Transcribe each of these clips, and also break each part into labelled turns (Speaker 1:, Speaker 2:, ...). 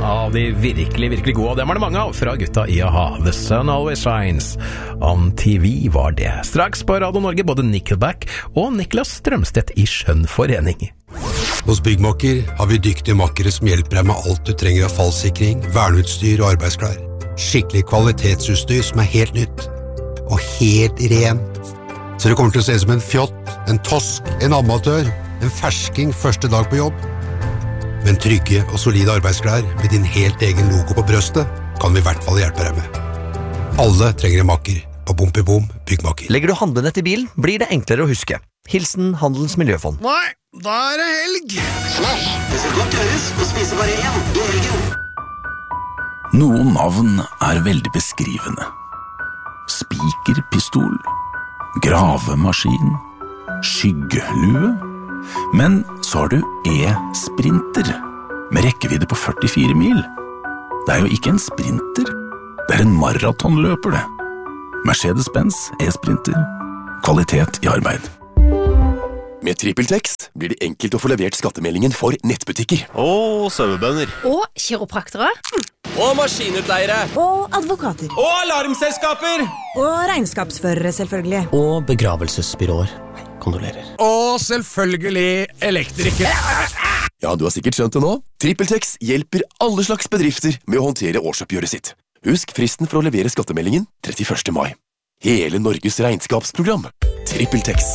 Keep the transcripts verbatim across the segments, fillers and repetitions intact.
Speaker 1: av de virkelig, virkelig gode, og dem var det mange av fra gutta i A-ha. The Sun Always Shines on T V var det. Straks på Radio Norge både Nickelback og Niklas Strømstedt i skjønn forening.
Speaker 2: Hos Byggmakker har vi dyktige makkere som hjelper deg med alt du trenger av fallsikring, verneutstyr og arbeidsklær. Skikkelig kvalitetsutstyr som er helt nytt og helt rent. Så det kommer til å se som en fjott, en tosk, en amatør, en fersking første dag på jobb. Men trygge og solide arbeidsklær med din helt egen logo på brøstet kan vi i hvert fall hjelpe deg med. Alle trenger en makker på Bom i Bom Byggmakker.
Speaker 3: Legger du handlenett i bilen, blir det enklere å huske. Hilsen Handelens Miljøfond.
Speaker 4: Nei, da er det helg!
Speaker 5: Nei, det skal godt gjøres å spise bare én i helgen.
Speaker 6: Noen navn er veldig beskrivende. Spikerpistol, gravemaskin, skyggelue. Men så har du e-sprinter, med rekkevidde på førtifire mil. Det er jo ikke en sprinter, det er en maratonløper det. Mercedes-Benz e-sprinter, kvalitet i arbeid.
Speaker 7: Med TrippelTex blir det enkelt å få levert skattemeldingen for nettbutikker.
Speaker 8: Og sauebønder.
Speaker 9: Og kiropraktere.
Speaker 8: Og maskinutleiere.
Speaker 9: Og advokater.
Speaker 8: Og alarmselskaper.
Speaker 9: Og regnskapsførere, selvfølgelig.
Speaker 10: Og begravelsesbyråer. Kondolerer.
Speaker 4: Og selvfølgelig elektriker.
Speaker 7: Ja, du har sikkert skjønt det nå. TrippelTex hjelper alle slags bedrifter med å håndtere årsoppgjøret sitt. Husk fristen for å levere skattemeldingen trettiførste mai. Hele Norges regnskapsprogram. TrippelTex.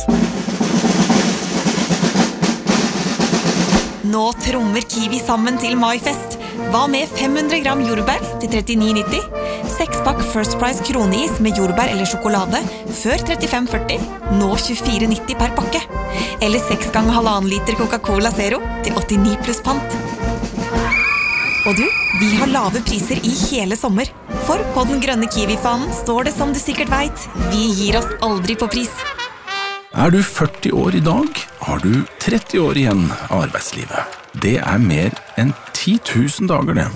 Speaker 11: Nå trommer Kiwi sammen til maifest. Hva med fem hundre gram jordbær til trettini nitti? Sekspakk First Price kroneis med jordbær eller sjokolade før trettifem førti, nå tjuefire nitti per pakke. Eller seks ganger halvannen liter Coca-Cola Zero til åttini pluss pant. Og du, vi har lave priser i hele sommer. For på den grønne Kiwi-fanen står det som du sikkert vet, vi gir oss aldri på pris.
Speaker 6: Er du førti år i dag, har du tretti år igjen av arbeidslivet. Det er mer enn ti tusen dager det.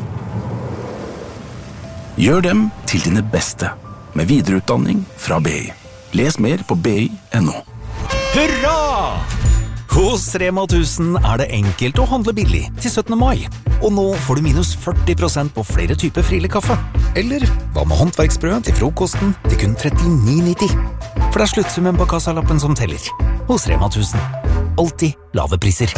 Speaker 6: Gjør dem til dine beste, med videreutdanning fra B I. Les mer på b i punktum n o.
Speaker 12: Hurra! Hos Rema tusen er det enkelt å handle billig til syttende mai. Og nå får du minus førti prosent på flere typer frilig kaffe. Eller hva med håndverksbrød til frokosten til kun trettini nitti. For det er sluttsummen på kassalappen som teller. Hos Rema tusen. Alltid lave priser.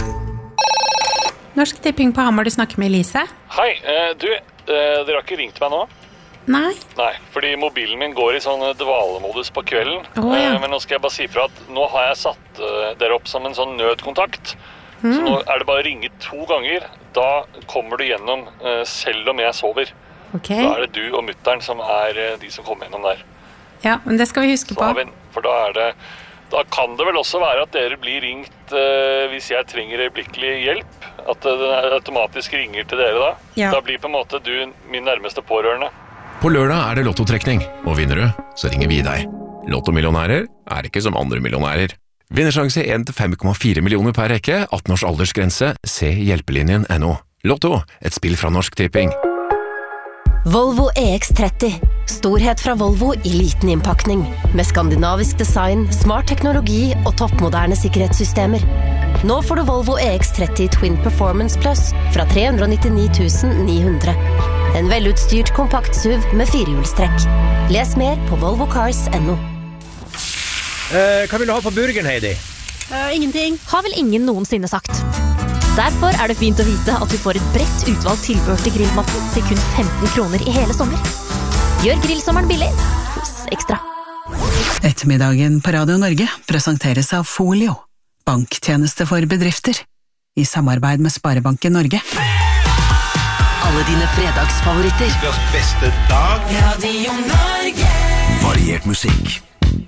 Speaker 13: Norsk Tipping på Hamar, du snakker med Elise.
Speaker 14: Hei, eh, du, eh, dere har ikke ringt meg nå?
Speaker 13: Nei.
Speaker 14: Nei, fordi mobilen min går i sånn dvalemodus på kvelden.
Speaker 13: Oh, ja.
Speaker 14: eh, Men nå skal jeg bare si fra at nå har jeg satt eh, dere opp som en sånn nødkontakt. Mm. Så nå er det bare å ringe to ganger. Da kommer du gjennom eh, selv om jeg sover.
Speaker 13: Okay.
Speaker 14: Da er det du og mutteren som er eh, de som kommer gjennom der.
Speaker 13: Ja, men det skal vi huske
Speaker 14: Så
Speaker 13: på.
Speaker 14: har vi, for da er det... Da kan det vel også være at dere blir ringt uh, hvis jeg trenger øyeblikkelig hjelp. At uh, den automatisk ringer til dere da.
Speaker 13: Ja.
Speaker 14: Da blir på en måte du min nærmeste pårørende.
Speaker 15: På lørdag er det lottotrekning, og vinner du, så ringer vi deg. Lottomillionærer er ikke som andre millionærer. Vinnersjanse én til fem komma fire millioner per rekke, atten års aldersgrense, se hjelpelinjen punktum n o. Lotto, et spill fra Norsk Tipping.
Speaker 16: Volvo E X tretti. Storhet fra Volvo i liten innpakning. Med skandinavisk design, smart teknologi og toppmoderne sikkerhetssystemer. Nå får du Volvo E X tretti Twin Performance Plus fra tre hundre nittini tusen ni hundre. En velutstyrt kompakt S U V med firehjulstrekk. Les mer på volvo cars punktum n o.
Speaker 17: Eh, hva vil du ha på burgeren, Heidi?
Speaker 18: Uh, ingenting. Har vel ingen noensinne sagt. Derfor er det fint å vite at vi får et bredt utvalgt tilbehør til grillmatten til kun femten kroner i hele sommer. Gjør grillsommeren billig hos Ekstra.
Speaker 19: Ettermiddagen på Radio Norge presenteres av Folio, banktjeneste for bedrifter, i samarbeid med Sparebanken Norge.
Speaker 20: Alle dine fredagsfavoritter.
Speaker 4: Beste dag.
Speaker 20: Radio Norge.
Speaker 7: Variert musikk.